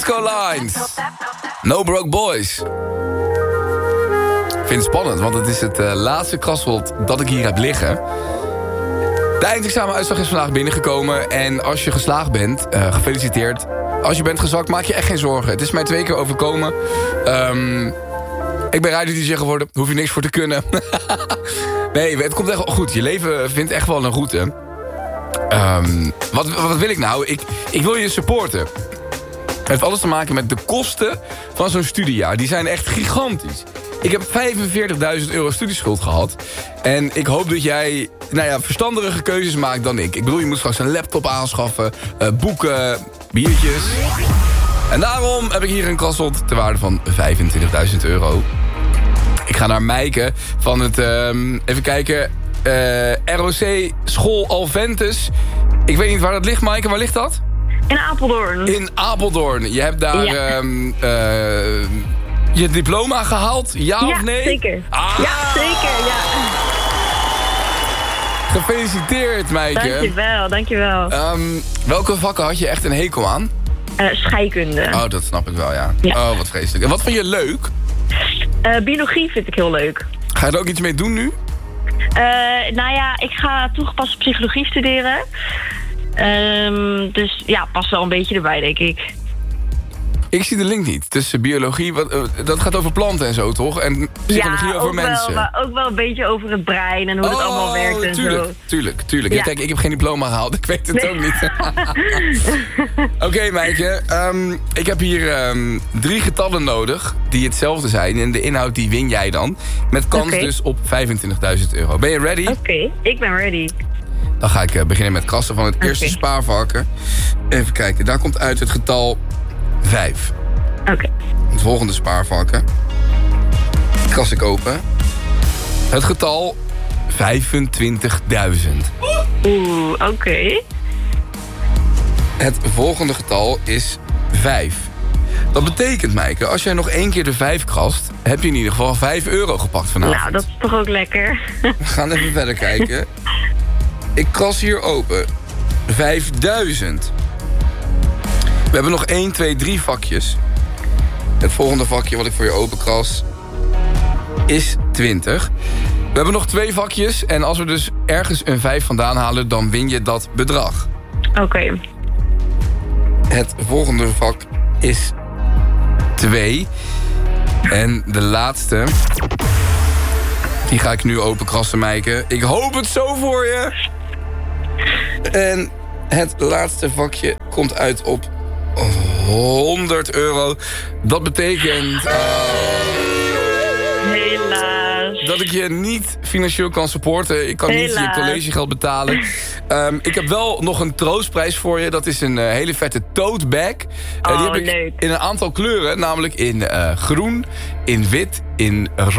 Disco Lines. No Broke Boys. Ik vind het spannend, want het is het laatste krasseld dat ik hier heb liggen. De eindexamenuitslag is vandaag binnengekomen. En als je geslaagd bent, gefeliciteerd. Als je bent gezakt, maak je echt geen zorgen. Het is mij 2 keer overkomen. Ik ben radio-dj geworden, hoef je niks voor te kunnen. Nee, het komt echt goed. Je leven vindt echt wel een route. Wat wil ik nou? Ik wil je supporten. Het heeft alles te maken met de kosten van zo'n studiejaar. Die zijn echt gigantisch. Ik heb €45.000 studieschuld gehad. En ik hoop dat jij verstandige keuzes maakt dan ik. Ik bedoel, je moet straks een laptop aanschaffen, boeken, biertjes. En daarom heb ik hier een krasseld ter waarde van €25.000. Ik ga naar Meike van het, even kijken, ROC School Alventus. Ik weet niet waar dat ligt, Meike. Waar ligt dat? In Apeldoorn. In Apeldoorn. Je hebt daar je diploma gehaald, ja of nee? Zeker. Ja, zeker, ja. Gefeliciteerd, Meike. Dankjewel. Welke vakken had je echt een hekel aan? Scheikunde. Oh, dat snap ik wel, ja. Oh, wat vreselijk. En wat vond je leuk? Biologie vind ik heel leuk. Ga je er ook iets mee doen nu? Ik ga toegepaste psychologie studeren. Dus ja, past wel een beetje erbij, denk ik. Ik zie de link niet tussen biologie, dat gaat over planten en zo, toch? En psychologie over mensen. Ja, maar ook wel een beetje over het brein en hoe het allemaal werkt en zo. Tuurlijk. Ja. Ja, kijk, ik heb geen diploma gehaald, ik weet het ook niet. Oké, Meike, ik heb hier 3 getallen nodig die hetzelfde zijn. En de inhoud die win jij dan. Met kans dus op €25.000. Ben je ready? Oké, ik ben ready. Dan ga ik beginnen met krassen van het eerste spaarvarken. Even kijken, daar komt uit het getal 5. Oké. Het volgende spaarvarken. Kras ik open. Het getal 25.000. Oké. Het volgende getal is 5. Dat betekent, Meike, als jij nog 1 keer de 5 krast, heb je in ieder geval €5 gepakt vanavond. Nou, dat is toch ook lekker. We gaan even verder kijken. Ik kras hier open. 5.000. We hebben nog 1, 2, 3 vakjes. Het volgende vakje wat ik voor je openkras is 20. We hebben nog 2 vakjes. En als we dus ergens een 5 vandaan halen, dan win je dat bedrag. Oké. Het volgende vak is 2. En de laatste, die ga ik nu openkrassen, Meike. Ik hoop het zo voor je. En het laatste vakje komt uit op €100. Dat betekent Helaas. dat ik je niet financieel kan supporten. Ik kan niet je collegegeld betalen. Ik heb wel nog een troostprijs voor je. Dat is een hele vette tote bag. Die heb ik leuk. in een aantal kleuren. Namelijk in groen, in wit, in